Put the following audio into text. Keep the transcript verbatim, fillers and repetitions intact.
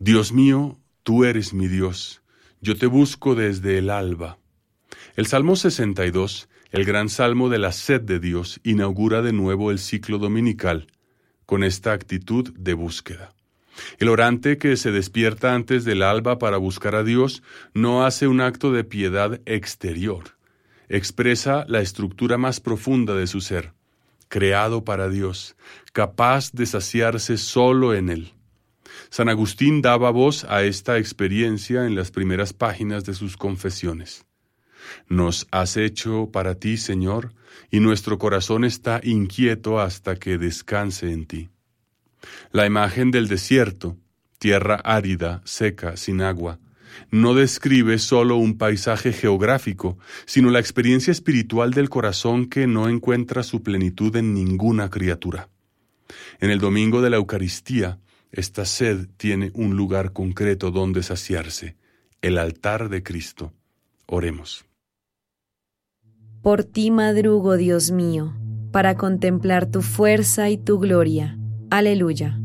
Dios mío, tú eres mi Dios, yo te busco desde el alba. El Salmo sesenta y dos, el gran salmo de la sed de Dios, inaugura de nuevo el ciclo dominical con esta actitud de búsqueda. El orante que se despierta antes del alba para buscar a Dios no hace un acto de piedad exterior. Expresa la estructura más profunda de su ser, creado para Dios, capaz de saciarse solo en Él. San Agustín daba voz a esta experiencia en las primeras páginas de sus confesiones. Nos has hecho para ti, Señor, y nuestro corazón está inquieto hasta que descanse en ti. La imagen del desierto, tierra árida, seca, sin agua, no describe solo un paisaje geográfico, sino la experiencia espiritual del corazón que no encuentra su plenitud en ninguna criatura. En el domingo de la Eucaristía, esta sed tiene un lugar concreto donde saciarse, el altar de Cristo. Oremos. Por ti madrugo, Dios mío, para contemplar tu fuerza y tu gloria. Aleluya.